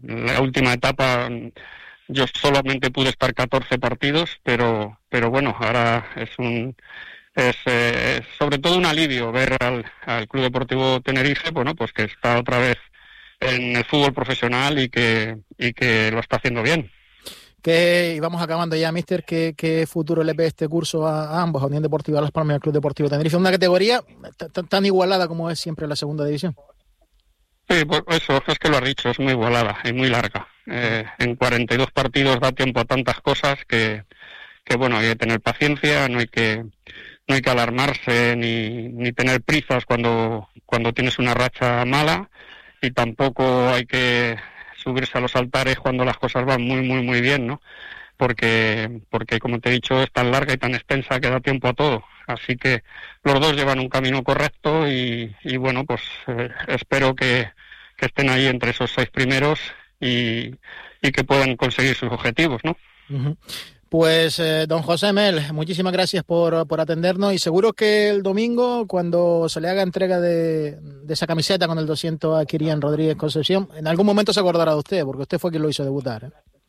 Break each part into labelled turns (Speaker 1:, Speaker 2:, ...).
Speaker 1: la última etapa yo solamente pude estar 14 partidos, pero bueno, ahora es sobre todo un alivio ver al Club Deportivo Tenerife, bueno, pues que está otra vez en el fútbol profesional y que lo está haciendo bien.
Speaker 2: Y vamos acabando ya, míster, ¿qué futuro le ve este curso a ambos, a Unión Deportiva Las Palmas y al Club Deportivo Tenerife? Una categoría tan igualada como es siempre la segunda división.
Speaker 1: Sí, pues eso, es que lo has dicho, es muy igualada y muy larga. En 42 partidos da tiempo a tantas cosas que bueno, hay que tener paciencia, no hay que alarmarse ni tener prisas cuando tienes una racha mala, y tampoco hay que subirse a los altares cuando las cosas van muy, muy, muy bien, ¿no? Porque como te he dicho, es tan larga y tan extensa que da tiempo a todo. Así que los dos llevan un camino correcto y bueno, pues espero que estén ahí entre esos 6 primeros y que puedan conseguir sus objetivos, ¿no?
Speaker 2: Uh-huh. Pues don José Mel, muchísimas gracias por atendernos, y seguro que el domingo, cuando se le haga entrega de esa camiseta con el 200 a Kirian Rodríguez Concepción, en algún momento se acordará de usted, porque usted fue quien lo hizo debutar, ¿eh?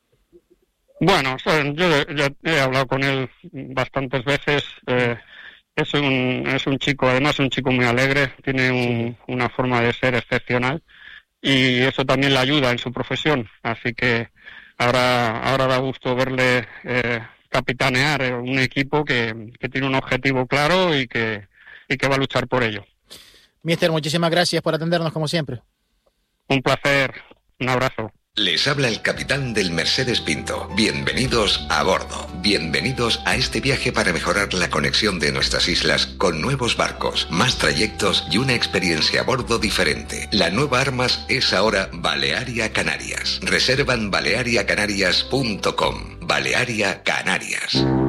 Speaker 1: Bueno, yo ya he hablado con él bastantes veces. Es un chico, además un chico muy alegre, tiene una forma de ser excepcional, y eso también le ayuda en su profesión, así que ahora da gusto verle capitanear un equipo que tiene un objetivo claro y que va a luchar por ello.
Speaker 2: Mister, muchísimas gracias por atendernos como siempre.
Speaker 1: Un placer, un abrazo.
Speaker 3: Les habla el capitán del Mercedes Pinto. Bienvenidos a bordo. Bienvenidos a este viaje para mejorar la conexión de nuestras islas con nuevos barcos, más trayectos y una experiencia a bordo diferente. La nueva Armas es ahora Balearia Canarias. Reservan baleariacanarias.com. Balearia Canarias.